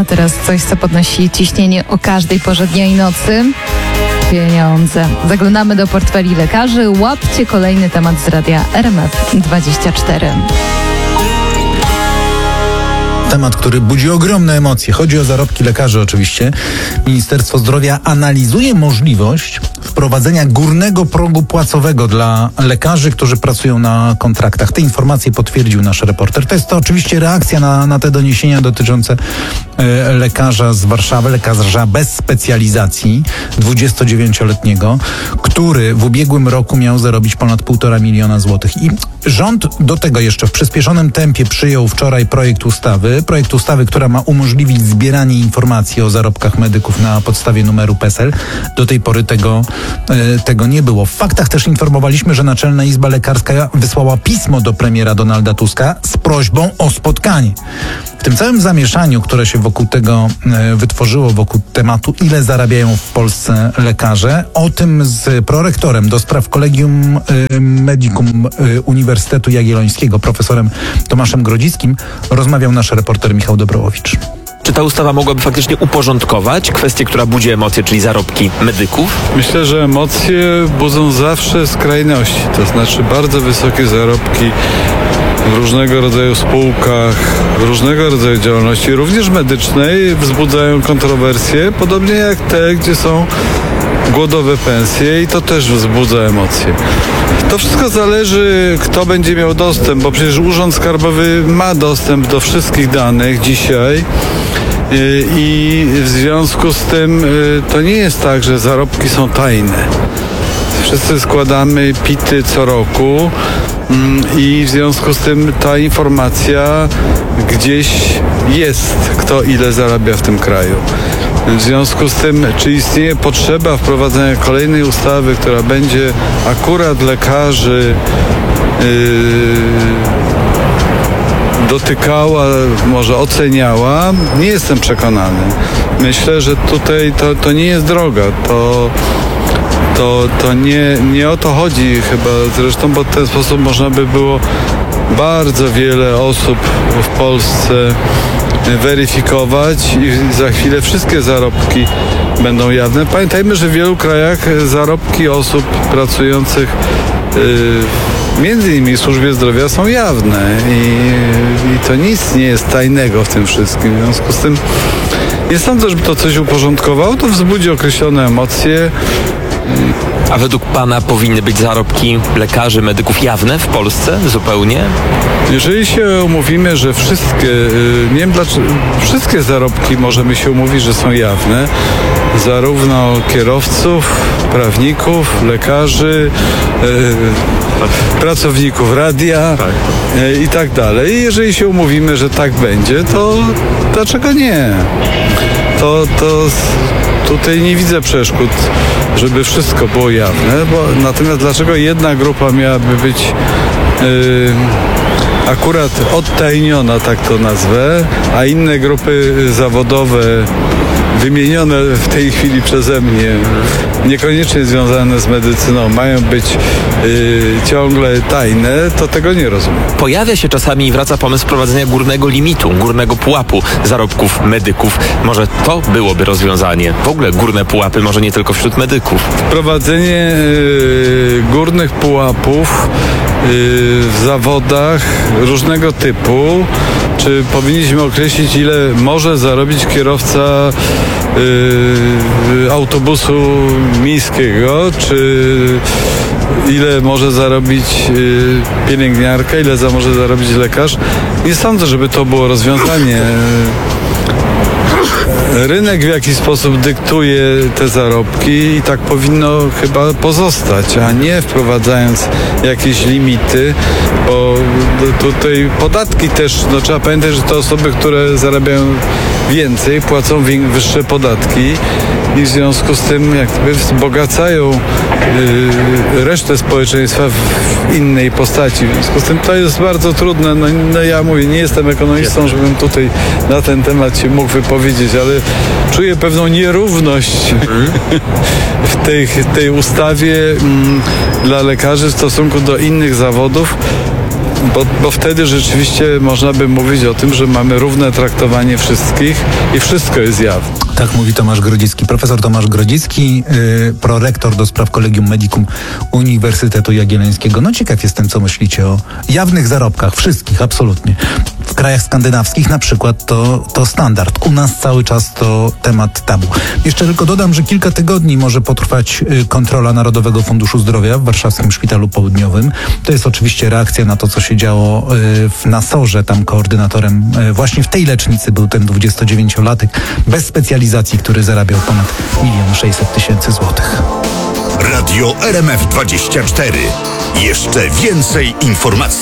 teraz coś, co podnosi ciśnienie o każdej porze dnia i nocy. Pieniądze. Zaglądamy do portfeli lekarzy. Łapcie kolejny temat z radia RMF24. Temat, który budzi ogromne emocje. Chodzi o zarobki lekarzy oczywiście. Ministerstwo Zdrowia analizuje możliwość wprowadzenia górnego progu płacowego dla lekarzy, którzy pracują na kontraktach. Te informacje potwierdził nasz reporter. To jest to oczywiście reakcja na te doniesienia dotyczące lekarza z Warszawy, lekarza bez specjalizacji, 29-letniego, który w ubiegłym roku miał zarobić ponad 1,5 miliona złotych. I rząd do tego jeszcze w przyspieszonym tempie przyjął wczoraj projekt ustawy, która ma umożliwić zbieranie informacji o zarobkach medyków na podstawie numeru PESEL. Do tej pory tego nie było. W faktach też informowaliśmy, że Naczelna Izba Lekarska wysłała pismo do premiera Donalda Tuska z prośbą o spotkanie. W tym całym zamieszaniu, które się wokół tego wytworzyło, wokół tematu, ile zarabiają w Polsce lekarze, o tym z prorektorem do spraw Collegium Medicum Uniwersytetu Jagiellońskiego, profesorem Tomaszem Grodzickim, rozmawiał nasz reporter Michał Dobrołowicz. Czy ta ustawa mogłaby faktycznie uporządkować kwestię, która budzi emocje, czyli zarobki medyków? Myślę, że emocje budzą zawsze skrajności, to znaczy bardzo wysokie zarobki w różnego rodzaju spółkach, w różnego rodzaju działalności, również medycznej, wzbudzają kontrowersje, podobnie jak te, gdzie są głodowe pensje, i to też wzbudza emocje. To wszystko zależy, kto będzie miał dostęp, bo przecież Urząd Skarbowy ma dostęp do wszystkich danych dzisiaj i w związku z tym to nie jest tak, że zarobki są tajne. Wszyscy składamy PIT-y co roku i w związku z tym ta informacja gdzieś jest, kto ile zarabia w tym kraju. W związku z tym, czy istnieje potrzeba wprowadzenia kolejnej ustawy, która będzie akurat lekarzy dotykała, może oceniała, nie jestem przekonany. Myślę, że tutaj to nie jest droga. To nie o to chodzi chyba zresztą, bo w ten sposób można by było bardzo wiele osób w Polsce weryfikować i za chwilę wszystkie zarobki będą jawne. Pamiętajmy, że w wielu krajach zarobki osób pracujących między innymi w służbie zdrowia są jawne i to nic nie jest tajnego w tym wszystkim. W związku z tym nie sądzę, żeby to coś uporządkowało, to wzbudzi określone emocje. A według pana powinny być zarobki lekarzy, medyków jawne w Polsce zupełnie? Jeżeli się umówimy, że nie wiem dlaczego, wszystkie zarobki możemy się umówić, że są jawne, zarówno kierowców, prawników, lekarzy, pracowników radia i tak dalej. Jeżeli się umówimy, że tak będzie, to dlaczego nie? To tutaj nie widzę przeszkód, żeby wszystko było jawne, natomiast dlaczego jedna grupa miałaby być akurat odtajniona, tak to nazwę, a inne grupy zawodowe wymienione w tej chwili przeze mnie, niekoniecznie związane z medycyną, mają być ciągle tajne, to tego nie rozumiem. Pojawia się czasami i wraca pomysł wprowadzenia górnego limitu, górnego pułapu zarobków medyków. Może to byłoby rozwiązanie. W ogóle górne pułapy, może nie tylko wśród medyków. Wprowadzenie górnych pułapów w zawodach różnego typu. Czy powinniśmy określić, ile może zarobić kierowca autobusu miejskiego, czy ile może zarobić pielęgniarka, ile może zarobić lekarz? Nie sądzę, żeby to było rozwiązanie. Rynek w jakiś sposób dyktuje te zarobki i tak powinno chyba pozostać, a nie wprowadzając jakieś limity, bo tutaj podatki też, trzeba pamiętać, że to osoby, które zarabiają więcej, płacą wyższe podatki i w związku z tym jakby wzbogacają resztę społeczeństwa w innej postaci. W związku z tym to jest bardzo trudne. No ja mówię, nie jestem ekonomistą, żebym tutaj na ten temat się mógł wypowiedzieć, ale czuję pewną nierówność w tej ustawie dla lekarzy w stosunku do innych zawodów. bo wtedy rzeczywiście można by mówić o tym, że mamy równe traktowanie wszystkich i wszystko jest jawne. Tak mówi Tomasz Grodzicki. Profesor Tomasz Grodzicki, prorektor do spraw Collegium Medicum Uniwersytetu Jagiellońskiego. No ciekaw jestem, co myślicie o jawnych zarobkach. Wszystkich, absolutnie. W krajach skandynawskich na przykład to standard. U nas cały czas to temat tabu. Jeszcze tylko dodam, że kilka tygodni może potrwać kontrola Narodowego Funduszu Zdrowia w Warszawskim Szpitalu Południowym. To jest oczywiście reakcja na to, co się działo na SOR-ze. Tam koordynatorem właśnie w tej lecznicy był ten 29-latek bez specjalizacji, który zarabiał ponad 1 600 000 złotych. Radio RMF 24. Jeszcze więcej informacji.